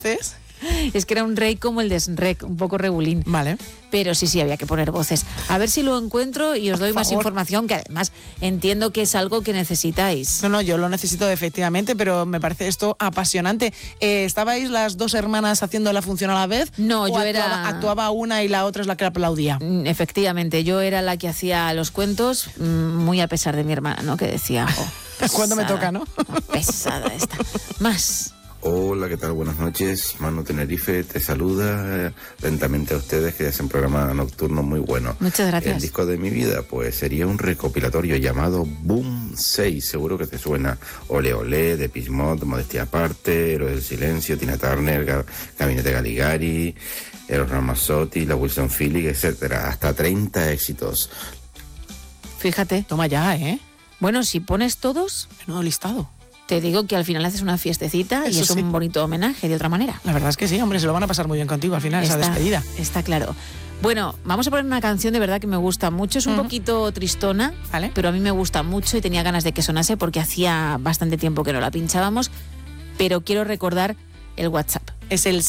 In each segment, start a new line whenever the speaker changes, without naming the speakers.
Es que era un rey como el de Shrek, un poco regulín.
Vale.
Pero sí, había que poner voces. A ver si lo encuentro y os doy más información, que además entiendo que es algo que necesitáis.
No, yo lo necesito efectivamente, pero me parece esto apasionante. ¿Estabais las dos hermanas haciendo la función a la vez?
No, yo
actuaba una y la otra es la que aplaudía.
Efectivamente, yo era la que hacía los cuentos, muy a pesar de mi hermana, ¿no? Que decía,
cuando me toca, ¿no?
Pesada esta. Más.
Hola, ¿qué tal? Buenas noches. Manu Tenerife te saluda lentamente a ustedes, que hacen un programa nocturno muy bueno.
Muchas gracias.
El disco de mi vida, pues sería un recopilatorio llamado Boom 6, seguro que te suena. Ole Ole, Depeche Mode, Modestia Aparte, Héroes del Silencio, Tina Turner, Gabinete Caligari, Eros Ramazzotti, la Wilson Phillips, etcétera. Hasta 30 éxitos.
Fíjate.
Toma ya, ¿eh?
Bueno, si pones todos...
Menudo listado.
Te digo que al final haces una fiestecita y es un bonito homenaje de otra manera.
La verdad es que sí, hombre, se lo van a pasar muy bien contigo al final, esa despedida.
Está claro. Bueno, vamos a poner una canción de verdad que me gusta mucho. Es un poquito tristona,
¿vale?
Pero a mí me gusta mucho y tenía ganas de que sonase porque hacía bastante tiempo que no la pinchábamos. Pero quiero recordar el WhatsApp.
Es el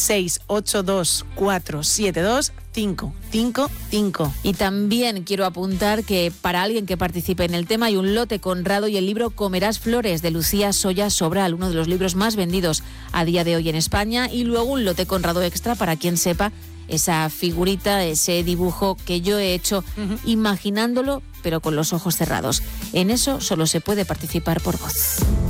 682472555.
Y también quiero apuntar que para alguien que participe en el tema hay un lote Conrado y el libro Comerás Flores de Lucía Soya Sobral, uno de los libros más vendidos a día de hoy en España, y luego un lote Conrado extra para quien sepa esa figurita, ese dibujo que yo he hecho imaginándolo pero con los ojos cerrados. En eso solo se puede participar por voz.